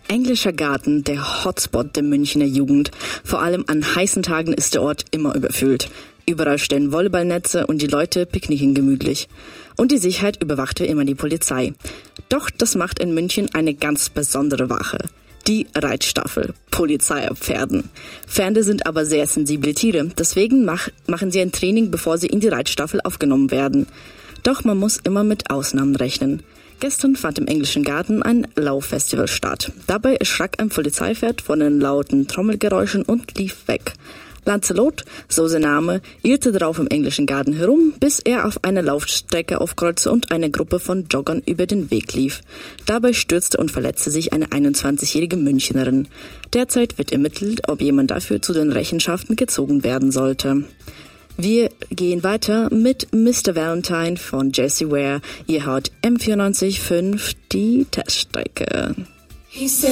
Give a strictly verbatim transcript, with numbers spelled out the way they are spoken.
Englischer Garten, der Hotspot der Münchner Jugend. Vor allem an heißen Tagen ist der Ort immer überfüllt. Überall stehen Volleyballnetze und die Leute picknicken gemütlich. Und die Sicherheit überwacht wie immer die Polizei. Doch das macht in München eine ganz besondere Wache. Die Reitstaffel. Polizei auf Pferden. Pferde sind aber sehr sensible Tiere. Deswegen mach, machen sie ein Training, bevor sie in die Reitstaffel aufgenommen werden. Doch man muss immer mit Ausnahmen rechnen. Gestern fand im Englischen Garten ein Lauffestival statt. Dabei erschrak ein Polizeipferd von den lauten Trommelgeräuschen und lief weg. Lancelot, so sein Name, irrte darauf im Englischen Garten herum, bis er auf eine Laufstrecke aufkreuzte und eine Gruppe von Joggern über den Weg lief. Dabei stürzte und verletzte sich eine einundzwanzigjährige Münchnerin. Derzeit wird ermittelt, ob jemand dafür zu den Rechenschaften gezogen werden sollte. Wir gehen weiter mit Mister Valentine von Jessie Ware. Ihr hört M vierundneunzig Komma fünf, die Teststrecke.